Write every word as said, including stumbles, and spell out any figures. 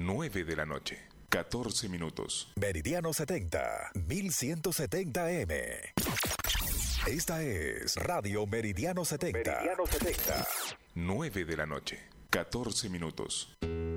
nueve de la noche, catorce minutos. Meridiano setenta, mil ciento setenta M. Esta es Radio Meridiano setenta. Meridiano setenta. nueve de la noche, catorce minutos.